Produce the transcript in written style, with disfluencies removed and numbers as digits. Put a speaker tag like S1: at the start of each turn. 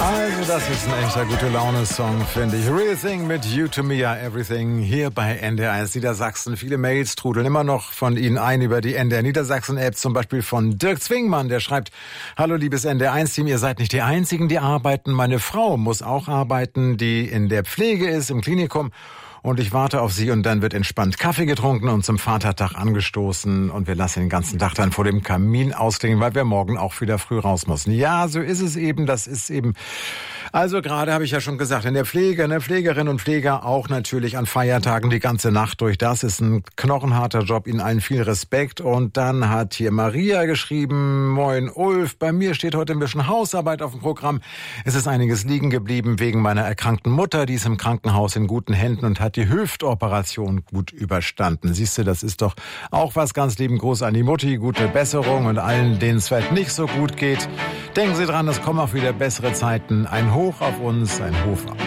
S1: Also das ist ein echter Gute-Laune-Song, finde ich. Real Thing mit You to Me Are Everything hier bei NDR1 Niedersachsen. Viele Mails trudeln immer noch von Ihnen ein über die NDR Niedersachsen-App, zum Beispiel von Dirk Zwingmann, der schreibt: Hallo liebes NDR1-Team, ihr seid nicht die Einzigen, die arbeiten. Meine Frau muss auch arbeiten, die in der Pflege ist, im Klinikum. Und ich warte auf sie und dann wird entspannt Kaffee getrunken und zum Vatertag angestoßen. Und wir lassen den ganzen Tag dann vor dem Kamin ausklingen, weil wir morgen auch wieder früh raus müssen. Ja, so ist es eben. Das ist eben... Also gerade habe ich ja schon gesagt, in der Pflege, ne, Pflegerinnen und Pfleger auch natürlich an Feiertagen die ganze Nacht durch. Das ist ein knochenharter Job. Ihnen allen viel Respekt. Und dann hat hier Maria geschrieben: Moin Ulf, bei mir steht heute ein bisschen Hausarbeit auf dem Programm. Es ist einiges liegen geblieben wegen meiner erkrankten Mutter. Die ist im Krankenhaus in guten Händen und hat die Hüftoperation gut überstanden. Siehst du, das ist doch auch was. Ganz lieben Gruß an die Mutti, gute Besserung und allen, denen es vielleicht nicht so gut geht. Denken Sie dran, es kommen auch wieder bessere Zeiten. Ein Hoch auf uns, ein Hoch